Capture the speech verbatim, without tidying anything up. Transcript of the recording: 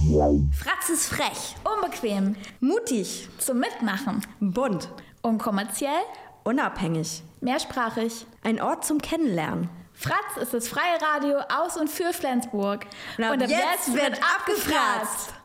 Fratz ist frech, unbequem, mutig, zum Mitmachen, bunt, unkommerziell, unabhängig, mehrsprachig. ein Ort zum Kennenlernen. Fratz ist das freie Radio aus und für Flensburg. Und ab jetzt wird abgefratzt.